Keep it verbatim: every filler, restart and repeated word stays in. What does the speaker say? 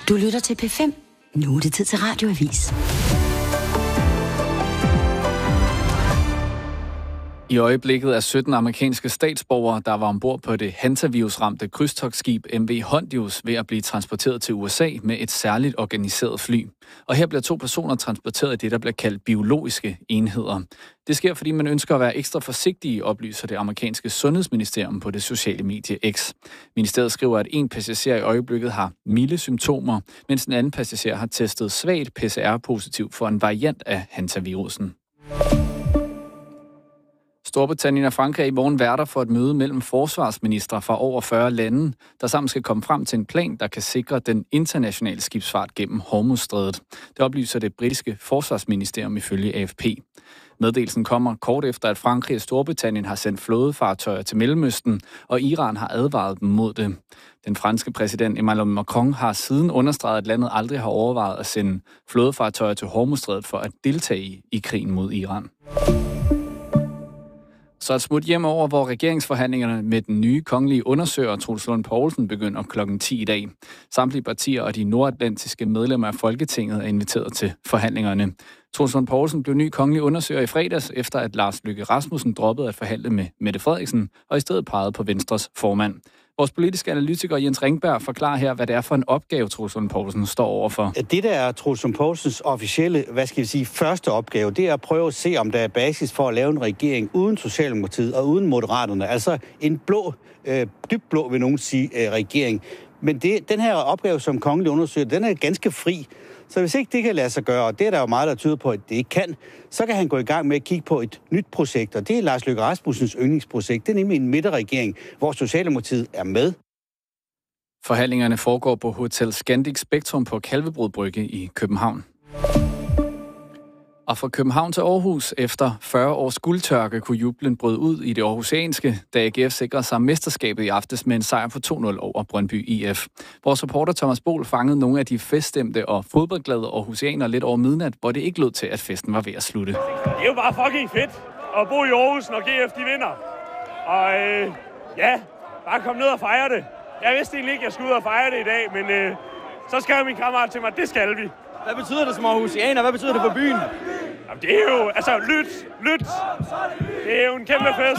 Du lytter til P fem. Nu er det tid til Radioavis. I øjeblikket er sytten amerikanske statsborgere, der var ombord på det hantavirusramte krydstogtskib M V Hondius, ved at blive transporteret til U S A med et særligt organiseret fly. Og her bliver to personer transporteret i det, der bliver kaldt biologiske enheder. Det sker, fordi man ønsker at være ekstra forsigtige, oplyser det amerikanske sundhedsministerium på det sociale medie X. Ministeriet skriver, at en passager i øjeblikket har milde symptomer, mens en anden passager har testet svagt P C R-positiv for en variant af hantavirusen. Storbritannien og Frankrig er i morgen værter for et møde mellem forsvarsministre fra over fyrre lande, der sammen skal komme frem til en plan, der kan sikre den internationale skibsfart gennem Hormuzstrædet. Det oplyser det britiske forsvarsministerium ifølge A F P. Meddelelsen kommer kort efter, at Frankrig og Storbritannien har sendt flådefartøjer til Mellemøsten, og Iran har advaret dem mod det. Den franske præsident Emmanuel Macron har siden understreget, at landet aldrig har overvejet at sende flådefartøjer til Hormuzstrædet for at deltage i krigen mod Iran. Så et smut hjem over, hvor regeringsforhandlingerne med den nye kongelige undersøger, Troels Lund Poulsen, begynder klokken ti i dag. Samtlige partier og de nordatlantiske medlemmer af Folketinget er inviteret til forhandlingerne. Troels Lund Poulsen blev ny kongelig undersøger i fredags, efter at Lars Løkke Rasmussen droppede at forhandle med Mette Frederiksen, og i stedet pegede på Venstres formand. Vores politiske analytiker Jens Ringberg forklarer her, hvad det er for en opgave, Troels Lund Poulsen står overfor. Det, der er Troels Lund Poulsens officielle, hvad skal vi sige, første opgave, det er at prøve at se, om der er basis for at lave en regering uden Socialdemokratiet og uden Moderaterne. Altså en blå, øh, dybt blå, vil nogen sige, øh, regering. Men det, den her opgave som kongelig undersøger, den er ganske fri. Så hvis ikke det kan lade sig gøre, og det er der jo meget, der tyder på, at det ikke kan, så kan han gå i gang med at kigge på et nyt projekt, og det er Lars Løkke Rasmussens yndlingsprojekt. Det er nemlig en midterregering, hvor Socialdemokratiet er med. Forhandlingerne foregår på Hotel Scandic Spektrum på Kalvebrud Brygge i København. Og fra København til Aarhus efter fyrre års guldtørke kunne jublen bryde ud i det aarhusianske, da A G F sikrede sig mesterskabet i aftes med en sejr på to nul over Brøndby I F. Vores reporter Thomas Bohl fangede nogle af de feststemte og fodboldglade aarhusianere lidt over midnat, hvor det ikke lød til, at festen var ved at slutte. Det er jo bare fucking fedt at bo i Aarhus, når G F de vinder. Og øh, ja, bare kom ned og fejre det. Jeg vidste egentlig ikke, at jeg skulle ud og fejre det i dag, men øh, så skrev min kammerat til mig, det skal vi. Hvad betyder det som aarhusianer? Hvad betyder det for byen? Jamen, det er jo, altså, lyt, lyt. Det er jo en kæmpe fest.